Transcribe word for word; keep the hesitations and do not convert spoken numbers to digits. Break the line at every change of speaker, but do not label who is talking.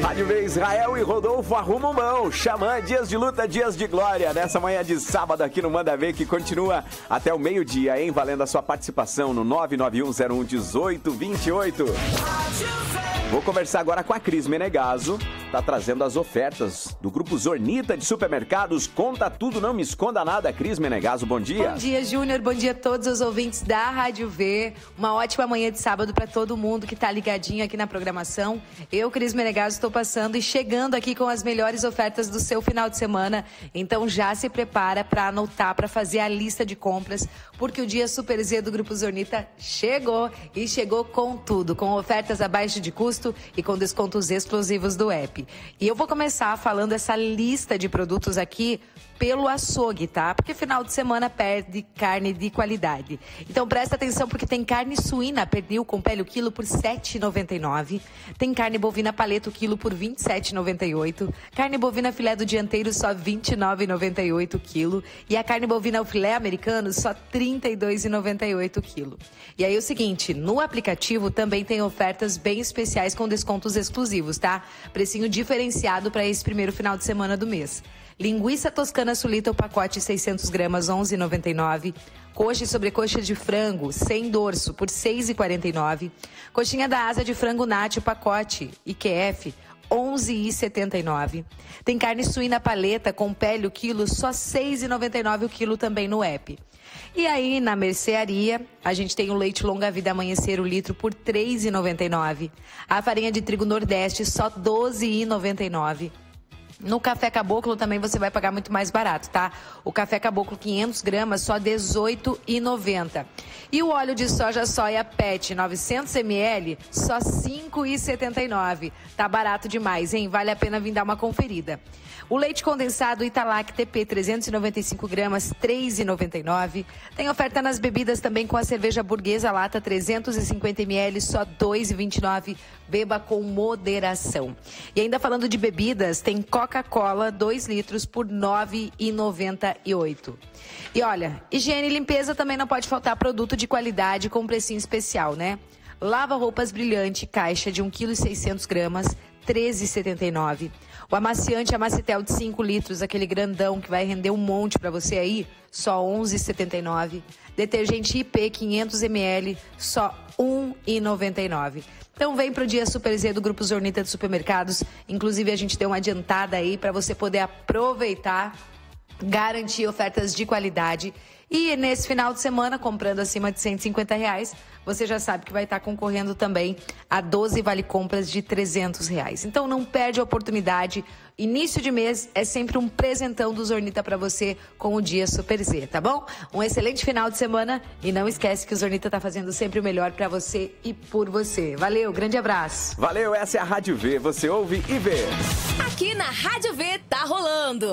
Rádio V, Israel e Rodolfo arrumam mão. Xamã, dias de luta, dias de glória. Nessa manhã de sábado aqui no Manda Ver, que continua até o meio-dia, hein? Valendo a sua participação no nove nove um zero um um oito dois oito. Vou conversar agora com a Cris Menegaso. Tá trazendo as ofertas do Grupo Zornita de Supermercados. Conta tudo, não me esconda nada. Cris Menegaso, bom dia.
Bom dia, Júnior. Bom dia a todos os ouvintes da Rádio V. Uma ótima manhã de sábado para todo mundo que tá ligadinho aqui na programação. Eu, Cris Menegaso, estou passando e chegando aqui com as melhores ofertas do seu final de semana. Então já se prepara para anotar, para fazer a lista de compras, porque o dia Super Z do Grupo Zornita chegou e chegou com tudo, com ofertas abaixo de custo e com descontos explosivos do app. E eu vou começar falando essa lista de produtos aqui pelo açougue, tá? Porque final de semana perde carne de qualidade. Então presta atenção, porque tem carne suína pernil com pele o quilo por sete reais e noventa e nove centavos. Tem carne bovina paleta o quilo por vinte e sete reais e noventa e oito centavos. Carne bovina filé do dianteiro só vinte e nove reais e noventa e oito centavos o quilo. E a carne bovina ao filé americano só trinta e dois reais e noventa e oito centavos o quilo. E aí o seguinte, no aplicativo também tem ofertas bem especiais com descontos exclusivos, tá? Precinho diferenciado para esse primeiro final de semana do mês. Linguiça toscana sulita, o pacote seiscentos gramas, onze reais e noventa e nove centavos. Coxa e sobrecoxa de frango, sem dorso, por seis reais e quarenta e nove centavos. Coxinha da asa de frango nati, o pacote I Q F, onze reais e setenta e nove centavos. Tem carne suína paleta com pele o quilo, só seis reais e noventa e nove centavos o quilo também no app. E aí, na mercearia, a gente tem o leite longa-vida amanhecer, o litro, por três reais e noventa e nove centavos. A farinha de trigo Nordeste, só doze reais e noventa e nove centavos. No café caboclo também você vai pagar muito mais barato, tá? O café caboclo quinhentos gramas, só dezoito reais e noventa centavos. E o óleo de soja soia Pet novecentos mililitros, só cinco reais e setenta e nove centavos. Tá barato demais, hein? Vale a pena vir dar uma conferida. O leite condensado Italac T P trezentos e noventa e cinco gramas, três reais e noventa e nove centavos. Tem oferta nas bebidas também com a cerveja Burguesa Lata trezentos e cinquenta mililitros, só dois reais e vinte e nove centavos. Beba com moderação. E ainda falando de bebidas, tem Coca-Cola dois litros por nove reais e noventa e oito centavos. E olha, higiene e limpeza também não pode faltar, produto de qualidade com precinho especial, né? Lava roupas brilhante, caixa de um vírgula seis gramas, treze reais e setenta e nove centavos. O amaciante Amacitel de cinco litros, aquele grandão que vai render um monte para você aí, só onze reais e setenta e nove centavos. Detergente I P quinhentos mililitros, só um real e noventa e nove centavos. Então vem pro dia Super Z do Grupo Zornita de Supermercados. Inclusive a gente deu uma adiantada aí para você poder aproveitar, garantir ofertas de qualidade. E nesse final de semana, comprando acima de cento e cinquenta reais, você já sabe que vai estar concorrendo também a doze vale compras de trezentos reais. Então não perde a oportunidade. Início de mês é sempre um presentão do Zornita para você com o dia Super Z, tá bom? Um excelente final de semana e não esquece que o Zornita tá fazendo sempre o melhor para você e por você. Valeu, grande abraço.
Valeu, essa é a Rádio V, você ouve e vê.
Aqui na Rádio V tá rolando